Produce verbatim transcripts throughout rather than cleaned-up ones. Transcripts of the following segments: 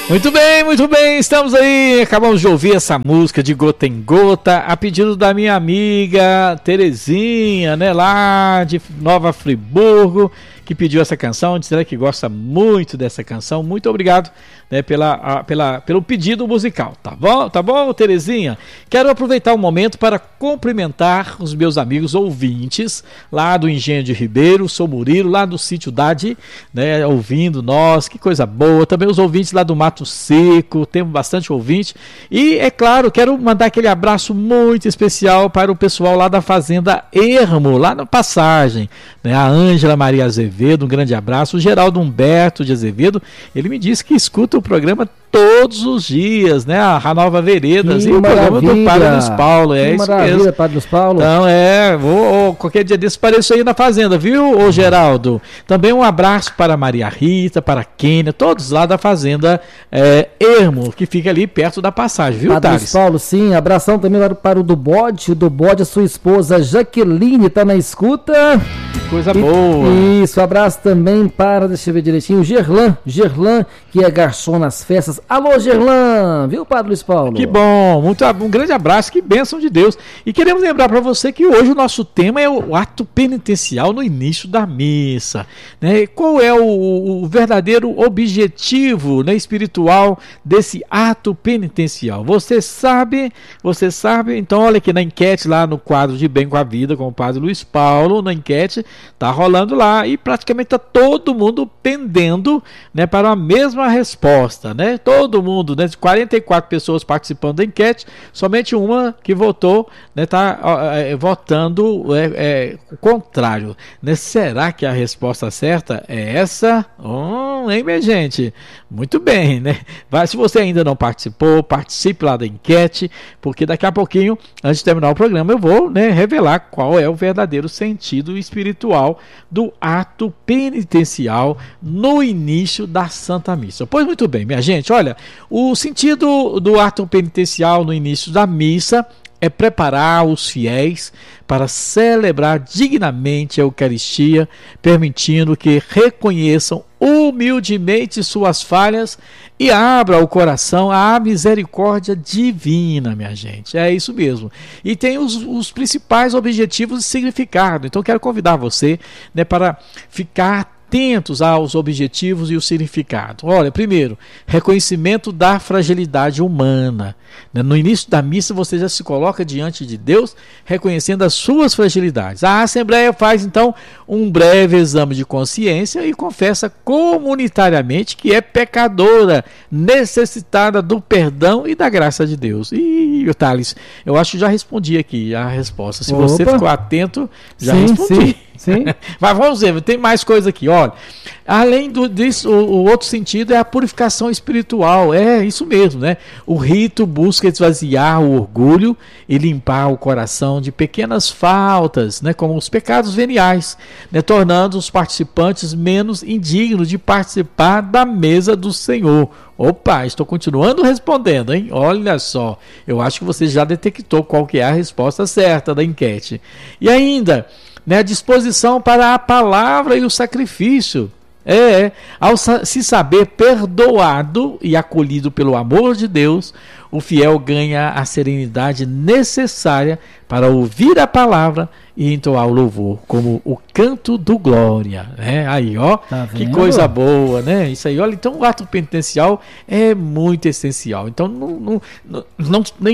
Muito bem, muito bem, estamos aí, acabamos de ouvir essa música de Gota em Gota, a pedido da minha amiga Terezinha, né, lá de Nova Friburgo, que pediu essa canção, dizendo que gosta muito dessa canção. Muito obrigado, né, pela, a, pela, pelo pedido musical, tá bom, tá bom, Terezinha? Quero aproveitar o momento para cumprimentar os meus amigos ouvintes lá do Engenho de Ribeiro, sou Murilo, lá do Sítio Dade, né, ouvindo nós, que coisa boa. Também os ouvintes lá do Mato Seco, temos bastante ouvinte. E, é claro, quero mandar aquele abraço muito especial para o pessoal lá da Fazenda Ermo, lá na Passagem, né, a Ângela Maria Azevedo, um grande abraço. O Geraldo Humberto de Azevedo, ele me disse que escuta o programa todos os dias, né? A Nova Veredas e o programa do Padre Luiz Paulo. É isso mesmo. Padre Luiz Paulo. Então, é, vou, qualquer dia desse apareço aí na Fazenda, viu, ô Geraldo? Também um abraço para Maria Rita, para a Kênia, todos lá da Fazenda é, Ermo, que fica ali perto da Passagem, viu, Padre Luiz Paulo, sim. Abração também para, para o do Bode, o do Bode, a sua esposa Jaqueline está na escuta. Que coisa e, boa. Isso, abraço também para, deixa eu ver direitinho, o Gerlan, Gerlan, que é garçom nas festas. Alô, Gerlan, viu, Padre Luiz Paulo? Que bom, muito, um grande abraço, que bênção de Deus. E queremos lembrar para você que hoje o nosso tema é o ato penitencial no início da missa, né? Qual é o, o verdadeiro objetivo, né, espiritual desse ato penitencial? Você sabe, você sabe, então olha aqui na enquete lá no quadro de Bem com a Vida com o Padre Luiz Paulo, na enquete tá rolando lá e praticamente tá todo mundo pendendo, né, para a mesma resposta, né? Todo mundo, né, de quarenta e quatro pessoas participando da enquete, somente uma que votou, né, tá é, votando é, é, o contrário, né? Será que a resposta certa é essa? Hum, hein, minha gente? Muito bem, né? Vai, se você ainda não participou, participe lá da enquete, porque daqui a pouquinho, antes de terminar o programa, eu vou, né, revelar qual é o verdadeiro sentido espiritual do ato penitencial no início da Santa Missa. Pois muito bem, minha gente, olha, o sentido do ato penitencial no início da missa é preparar os fiéis para celebrar dignamente a Eucaristia, permitindo que reconheçam humildemente suas falhas e abra o coração à misericórdia divina, minha gente. É isso mesmo. E tem os, os principais objetivos e significado. Então quero convidar você, né, para ficar atentos aos objetivos e o significado. Olha, primeiro, reconhecimento da fragilidade humana. No início da missa você já se coloca diante de Deus reconhecendo as suas fragilidades. A Assembleia faz então um breve exame de consciência e confessa comunitariamente que é pecadora, necessitada do perdão e da graça de Deus. E, Thales, eu acho que já respondi aqui a resposta. Se Opa. Você ficou atento, já sim, respondi. Sim. Sim. Mas vamos ver, tem mais coisa aqui. Olha, além do, disso, o, o outro sentido é a purificação espiritual. É isso mesmo, né? O rito busca esvaziar o orgulho e limpar o coração de pequenas faltas, né, como os pecados veniais, né, tornando os participantes menos indignos de participar da mesa do Senhor. Opa, estou continuando respondendo, hein? Olha só, eu acho que você já detectou qual que é a resposta certa da enquete. E ainda, né, a disposição para a palavra e o sacrifício. É, ao se saber perdoado e acolhido pelo amor de Deus, o fiel ganha a serenidade necessária para ouvir a palavra e entoar o louvor, como o canto do glória, né? Aí, ó, tá que coisa boa, né? Isso aí, olha, então o ato penitencial é muito essencial. Então, não, não, não, não, nem,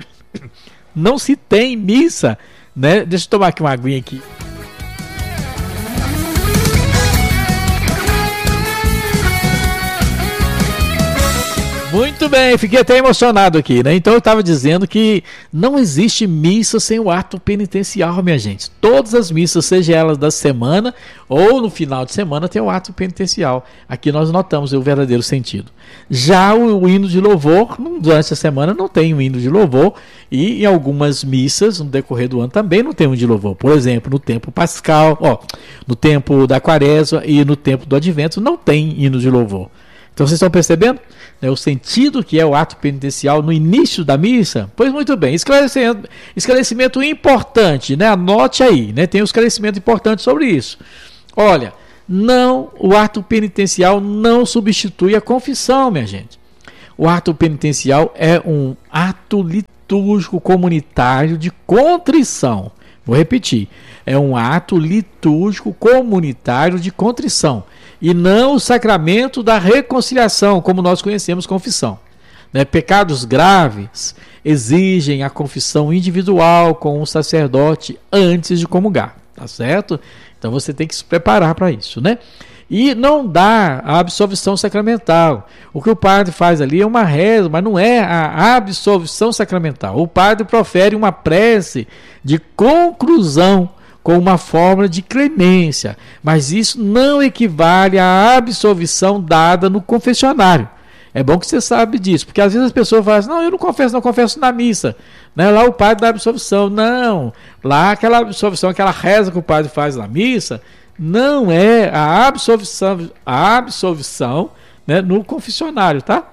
não se tem missa, né? Deixa eu tomar aqui uma aguinha aqui. Muito bem, fiquei até emocionado aqui, né? Então eu estava dizendo que não existe missa sem o ato penitencial, minha gente. Todas as missas, seja elas da semana ou no final de semana, tem o ato penitencial. Aqui nós notamos o verdadeiro sentido. Já o, o hino de louvor, durante a semana não tem o hino de louvor, e em algumas missas, no decorrer do ano, também não tem um de louvor. Por exemplo, no tempo pascal, ó, no tempo da quaresma e no tempo do advento, não tem hino de louvor. Então vocês estão percebendo, né, o sentido que é o ato penitencial no início da missa? Pois muito bem, esclarecimento, esclarecimento importante, né? Anote aí, né? Tem um esclarecimento importante sobre isso. Olha, não, o ato penitencial não substitui a confissão, minha gente. o ato penitencial é um ato litúrgico comunitário de contrição. Vou repetir, é um ato litúrgico comunitário de contrição, e não o sacramento da reconciliação, como nós conhecemos confissão. Né? Pecados graves exigem a confissão individual com o sacerdote antes de comungar, tá certo? Então você tem que se preparar para isso, né? E não dá a absolvição sacramental. O que o padre faz ali é uma reza, mas não é a absolvição sacramental. O padre profere uma prece de conclusão com uma fórmula de clemência, mas isso não equivale à absolvição dada no confessionário. É bom que você sabe disso, porque às vezes as pessoas falam assim, não, eu não confesso, não confesso na missa. Né? Lá o padre dá absolvição. Não, lá aquela absolvição, aquela reza que o padre faz na missa, não é a absolvição, a absolvição, né, no confessionário, tá?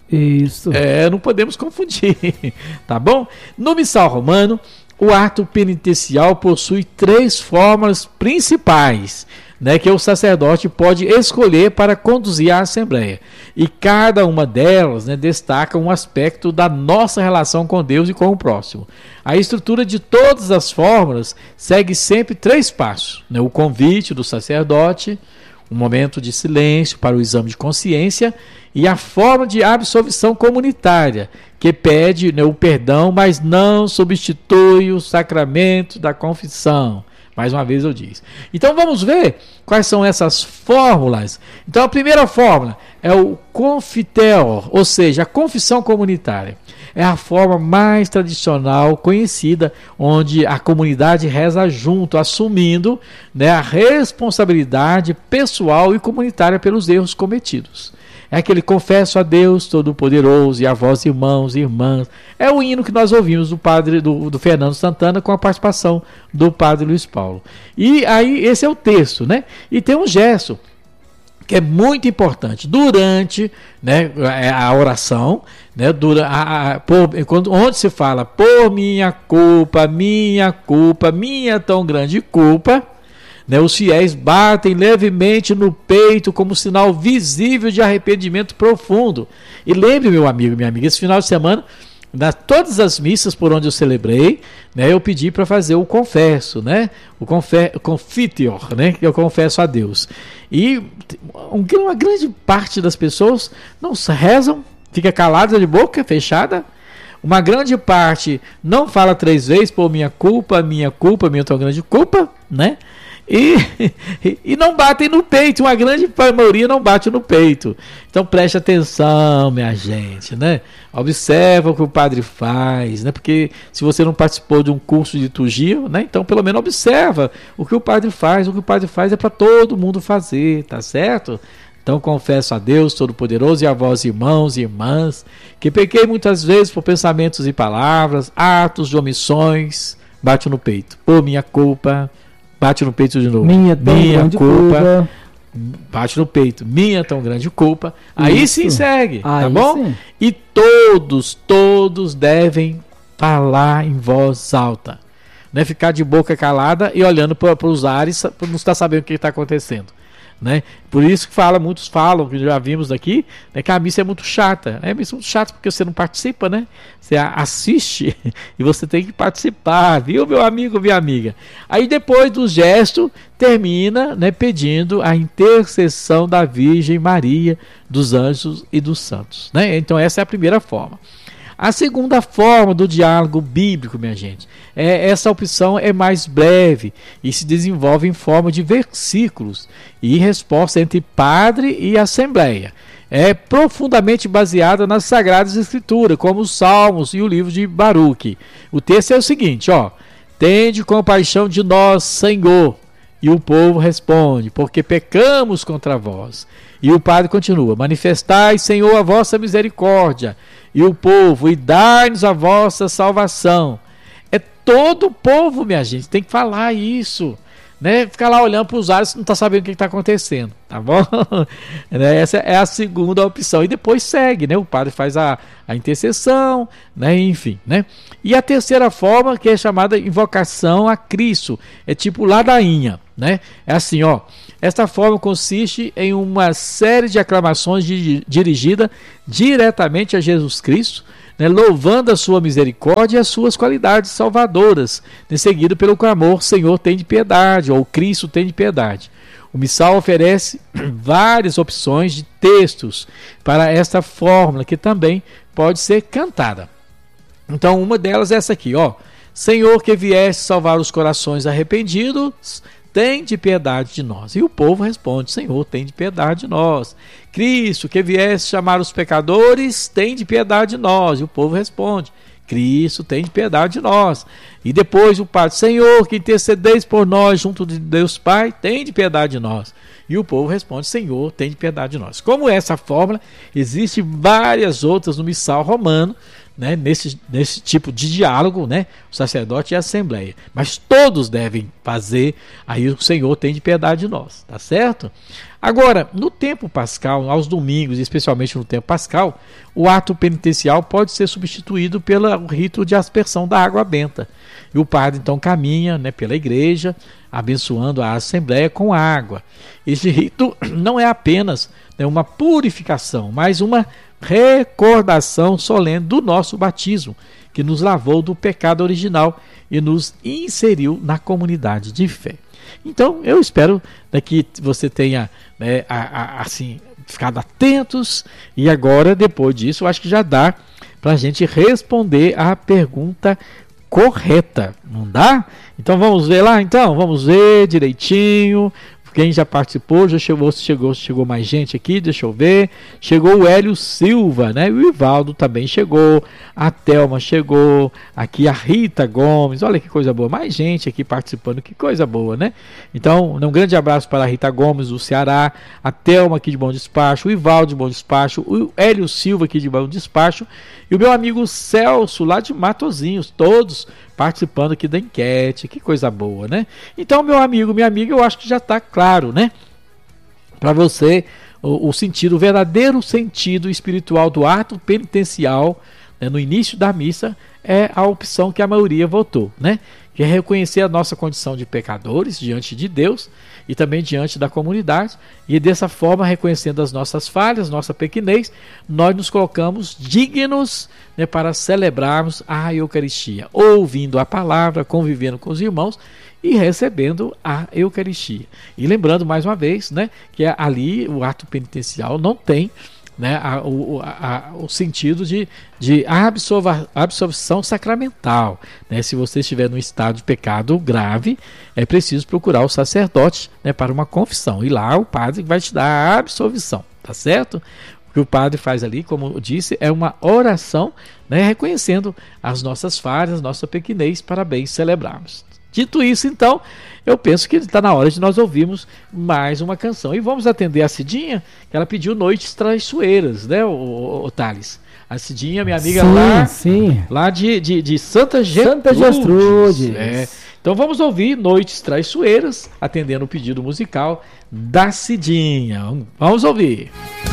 Isso. É, não podemos confundir, tá bom? No missal romano, o ato penitencial possui três formas principais, né, que o sacerdote pode escolher para conduzir a Assembleia. E cada uma delas, né, destaca um aspecto da nossa relação com Deus e com o próximo. A estrutura de todas as fórmulas segue sempre três passos. Né, o convite do sacerdote, um momento de silêncio para o exame de consciência e a forma de absolvição comunitária, que pede, né, o perdão, mas não substitui o sacramento da confissão. Mais uma vez eu disse. Então vamos ver quais são essas fórmulas. Então a primeira fórmula é o confiteor, ou seja, a confissão comunitária. É a forma mais tradicional conhecida, onde a comunidade reza junto, assumindo, né, a responsabilidade pessoal e comunitária pelos erros cometidos. É aquele confesso a Deus Todo-Poderoso e a vós, irmãos e irmãs. É o hino que nós ouvimos do padre do, do Fernando Santana com a participação do padre Luiz Paulo. E aí esse é o texto, né? E tem um gesto que é muito importante durante, né, a oração, né, dura, a, a, por, quando, onde se fala por minha culpa, minha culpa, minha tão grande culpa. Né, os fiéis batem levemente no peito como sinal visível de arrependimento profundo. E lembre, meu amigo, minha amiga, esse final de semana, nas todas as missas por onde eu celebrei, né, eu pedi para fazer o confesso, né, o confe, confiteor, né, que eu confesso a Deus. E uma grande parte das pessoas não rezam, fica calada de boca fechada. Uma grande parte não fala três vezes por minha culpa, minha culpa, minha tão grande culpa, né? E, e não batem no peito, uma grande maioria não bate no peito. Então preste atenção, minha gente, né? Observa o que o padre faz, né? Porque se você não participou de um curso de liturgia, né? Então pelo menos observa o que o padre faz. O que o padre faz é para todo mundo fazer, tá certo? Então confesso a Deus Todo-Poderoso e a vós, irmãos e irmãs, que pequei muitas vezes por pensamentos e palavras, atos de omissões, bate no peito, por minha culpa. Bate no peito de novo. Minha tão minha grande culpa, culpa. Bate no peito. Minha tão grande culpa. Aí Isso. sim segue, Aí tá bom? sim. E todos, todos devem falar em voz alta. Não é ficar de boca calada e olhando para os ares, para não estar sabendo o que está acontecendo. Né? Por isso que fala, muitos falam, que já vimos aqui, né, que a missa é muito chata. Né? A missa é muito chata porque você não participa, né? Você assiste e você tem que participar, viu, meu amigo, minha amiga? Aí depois do gesto, termina, né, pedindo a intercessão da Virgem Maria, dos anjos e dos santos. Né? Então essa é a primeira forma. A segunda forma do diálogo bíblico, minha gente, é, essa opção é mais breve e se desenvolve em forma de versículos e resposta entre padre e assembleia. É profundamente baseada nas Sagradas Escrituras, como os Salmos e o livro de Baruque. O texto é o seguinte, ó: tende compaixão de nós, Senhor. E o povo responde: porque pecamos contra vós. E o padre continua: manifestai, Senhor, a vossa misericórdia. E o povo: e dai-nos a vossa salvação. É todo o povo, minha gente, tem que falar isso, né? Ficar lá olhando para os ares, não está sabendo o que está acontecendo, tá bom? Essa é a segunda opção. E depois segue, né? O padre faz a, a intercessão, né? Enfim, né? E a terceira forma, que é chamada invocação a Cristo, é tipo ladainha, né? É assim, ó: Esta forma consiste em uma série de aclamações de, dirigida diretamente a Jesus Cristo, né, louvando a sua misericórdia e as suas qualidades salvadoras, né, seguido pelo clamor: Senhor, tem de piedade, ou Cristo, tem de piedade. O missal oferece várias opções de textos para esta fórmula, que também pode ser cantada. Então, uma delas é essa aqui, ó. Senhor, que vieste salvar os corações arrependidos, tem de piedade de nós. E o povo responde: Senhor, tem de piedade de nós. Cristo, que vieste chamar os pecadores, tem de piedade de nós. E o povo responde: Cristo, tem de piedade de nós. E depois o Padre: Senhor, que intercedeis por nós junto de Deus Pai, tem de piedade de nós. E o povo responde: Senhor, tem de piedade de nós. Como essa fórmula, existem várias outras no missal romano, né, nesse, nesse tipo de diálogo, né, o sacerdote e a assembleia. Mas todos devem fazer, aí o Senhor tem de piedade de nós, tá certo? Agora, no tempo pascal, aos domingos, especialmente no tempo pascal, o ato penitencial pode ser substituído pelo rito de aspersão da água benta. E o padre então caminha, né, pela igreja, abençoando a assembleia com água. Este rito não é apenas, né, uma purificação, mas uma recordação solene do nosso batismo, que nos lavou do pecado original e nos inseriu na comunidade de fé. Então, eu espero, né, que você tenha, né, a, a, assim, ficado atentos, e agora, depois disso, eu acho que já dá para a gente responder a pergunta correta, não dá? Então vamos ver lá, então, vamos ver direitinho. Quem já participou, já chegou, chegou, chegou mais gente aqui, deixa eu ver. Chegou o Hélio Silva, né? O Ivaldo também chegou, a Thelma chegou, aqui a Rita Gomes, olha que coisa boa, mais gente aqui participando, que coisa boa, né? Então, um grande abraço para a Rita Gomes do Ceará, a Thelma aqui de Bom Despacho, o Ivaldo de Bom Despacho, o Hélio Silva aqui de Bom Despacho e o meu amigo Celso lá de Matozinhos, todos participando aqui da enquete, que coisa boa, né? Então, meu amigo, minha amiga, eu acho que já está claro, né? Para você, o, o sentido, o verdadeiro sentido espiritual do ato penitencial, né, no início da missa, é a opção que a maioria votou, né? Que é reconhecer a nossa condição de pecadores diante de Deus e também diante da comunidade, e dessa forma, reconhecendo as nossas falhas, nossa pequenez, nós nos colocamos dignos, né, para celebrarmos a Eucaristia, ouvindo a palavra, convivendo com os irmãos e recebendo a Eucaristia. E lembrando mais uma vez, né, que ali o ato penitencial não tem, né, a, o, a, o sentido de, de absolva, absolvição sacramental, né? Se você estiver num estado de pecado grave, é preciso procurar o sacerdote, né, para uma confissão, e lá o padre vai te dar a absolvição, tá certo? O que o padre faz ali, como eu disse, é uma oração, né, reconhecendo as nossas falhas, nossa pequenez, para bem celebrarmos. Dito isso, então, eu penso que está na hora de nós ouvirmos mais uma canção. E vamos atender a Cidinha, que ela pediu Noites Traiçoeiras, né, o, o, o Thales? A Cidinha, minha amiga, sim, lá, sim. lá de, de, de Santa Gertrudes. Santa Gertrudes. É. Então vamos ouvir Noites Traiçoeiras, atendendo o pedido musical da Cidinha. Vamos ouvir.